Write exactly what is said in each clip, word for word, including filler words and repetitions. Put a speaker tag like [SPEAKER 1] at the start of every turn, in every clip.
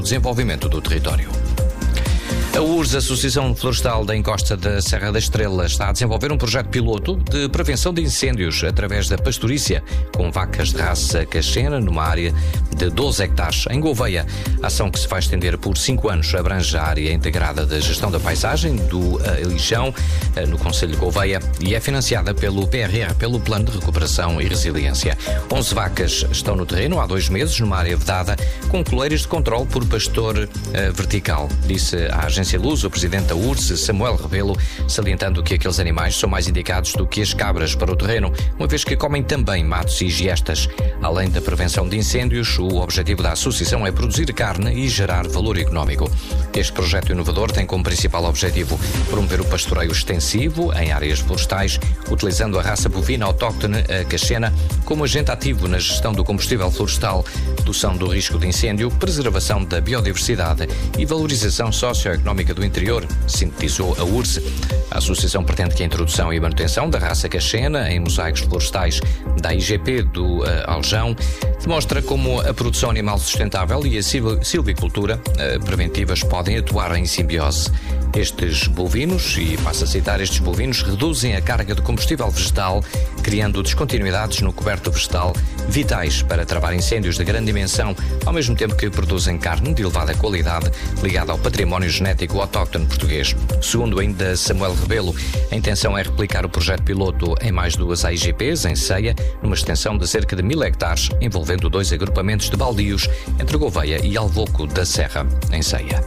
[SPEAKER 1] desenvolvimento do território. A U R S S, Associação Florestal da Encosta da Serra da Estrela, está a desenvolver um projeto piloto de prevenção de incêndios através da pastorícia com vacas de raça cachena numa área de doze hectares em Gouveia. A ação, que se vai estender por cinco anos, abrange a área integrada da gestão da paisagem do Lixão, no concelho de Gouveia, e é financiada pelo P R R, pelo Plano de Recuperação e Resiliência. onze vacas estão no terreno há dois meses, numa área vedada, com coleiras de controle por pastor uh, vertical, disse a agência Luz, o presidente da U R S S, Samuel Rebelo, salientando que aqueles animais são mais indicados do que as cabras para o terreno, uma vez que comem também matos e giestas. Além da prevenção de incêndios, o objetivo da associação é produzir carne e gerar valor económico. Este projeto inovador tem como principal objetivo promover o pastoreio extensivo em áreas florestais, utilizando a raça bovina autóctone, a cachena, como agente ativo na gestão do combustível florestal, redução do risco de incêndio, preservação da biodiversidade e valorização socioeconómica do interior, sintetizou a U R S S. A associação pretende que a introdução e manutenção da raça cachena em mosaicos florestais da I G P do uh, Aljão demonstra como a produção animal sustentável e a silvicultura uh, preventivas podem atuar em simbiose. Estes bovinos, e passo a citar, estes bovinos reduzem a carga de combustível vegetal, criando descontinuidades no coberto vegetal vitais para travar incêndios de grande dimensão, ao mesmo tempo que produzem carne de elevada qualidade ligada ao património genético autóctone português. Segundo ainda Samuel Rebelo, a intenção é replicar o projeto piloto em mais duas A I G Ps em Ceia, numa extensão de cerca de mil hectares, envolvendo dois agrupamentos de baldios entre Gouveia e Alvoco da Serra, em Ceia.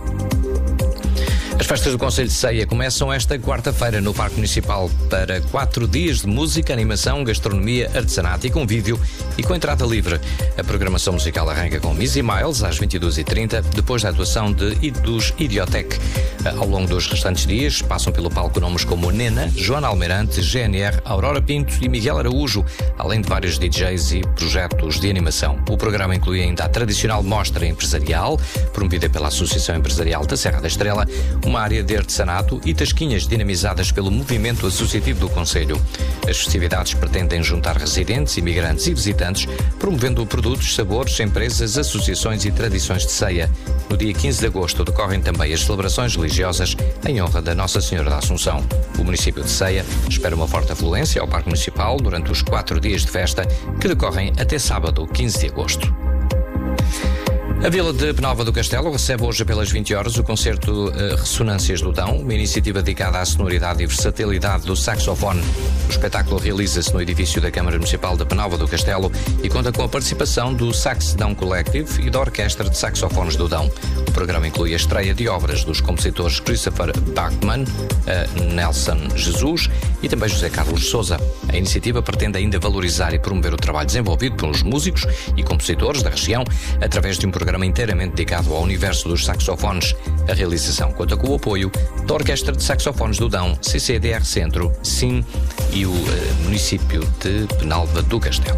[SPEAKER 1] As festas do Concelho de Ceia começam esta quarta-feira no Parque Municipal para quatro dias de música, animação, gastronomia, artesanato e convívio, e com entrada livre. A programação musical arranca com Missy Miles às vinte e duas e trinta, depois da atuação de, dos Idiotec. Ao longo dos restantes dias passam pelo palco nomes como Nena, Joana Almeirante, G N R, Aurora Pinto e Miguel Araújo, além de vários D Js e projetos de animação. O programa inclui ainda a tradicional mostra empresarial, promovida pela Associação Empresarial da Serra da Estrela, uma área de artesanato e tasquinhas dinamizadas pelo movimento associativo do Concelho. As festividades pretendem juntar residentes, imigrantes e visitantes, promovendo produtos, sabores, empresas, associações e tradições de ceia. No dia quinze de agosto decorrem também as celebrações religiosas em honra da Nossa Senhora da Assunção. O município de Ceia espera uma forte afluência ao Parque Municipal durante os quatro dias de festa, que decorrem até sábado, quinze de agosto. A Vila de Penalva do Castelo recebe hoje pelas vinte horas o concerto uh, Ressonâncias do Dão, uma iniciativa dedicada à sonoridade e versatilidade do saxofone. O espetáculo realiza-se no edifício da Câmara Municipal de Penalva do Castelo e conta com a participação do Sax Dão Collective e da Orquestra de Saxofones do Dão. O programa inclui a estreia de obras dos compositores Christopher Bachmann, uh, Nelson Jesus e também José Carlos Sousa. A iniciativa pretende ainda valorizar e promover o trabalho desenvolvido pelos músicos e compositores da região através de um programa inteiramente dedicado ao universo dos saxofones. A realização conta com o apoio da Orquestra de Saxofones do Dão, C C D R Centro, SIM e o uh, município de Penalva do Castelo.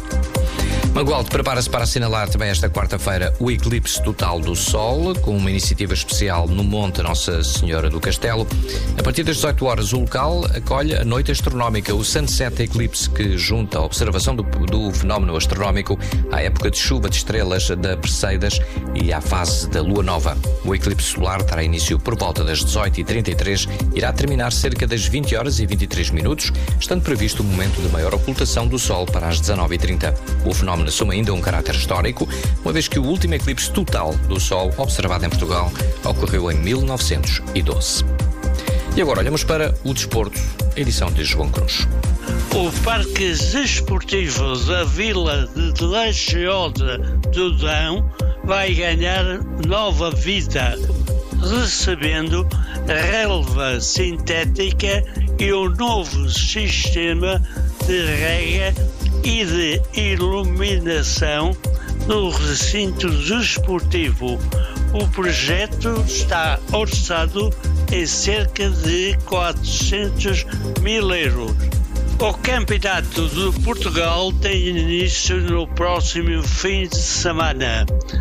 [SPEAKER 1] Mangualde prepara-se para assinalar também esta quarta-feira o eclipse total do Sol, com uma iniciativa especial no Monte Nossa Senhora do Castelo. A partir das dezoito horas, o local acolhe a noite astronómica, o Sunset Eclipse, que junta a observação do, do fenómeno astronómico à época de chuva de estrelas da Perseidas e à fase da Lua Nova. O eclipse solar terá início por volta das dezoito e trinta e três, irá terminar cerca das vinte horas e vinte e três minutos, estando previsto o momento de maior ocultação do Sol para as dezanove e trinta. O fenómeno assume ainda um caráter histórico, uma vez que o último eclipse total do Sol observado em Portugal ocorreu em mil novecentos e doze. E agora olhamos para o desporto, edição de João Cruz.
[SPEAKER 2] O Parque Desportivo da Vila de Lajeosa do Dão vai ganhar nova vida, recebendo relva sintética e um novo sistema de rega e de iluminação no recinto desportivo. O projeto está orçado em cerca de quatrocentos mil euros. O Campeonato de Portugal tem início no próximo fim de semana.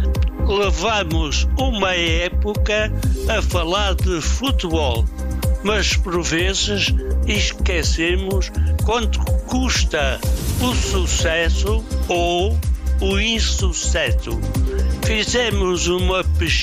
[SPEAKER 2] Levamos uma época a falar de futebol, mas por vezes esquecemos quanto custa o sucesso ou o insucesso. Fizemos uma pesquisa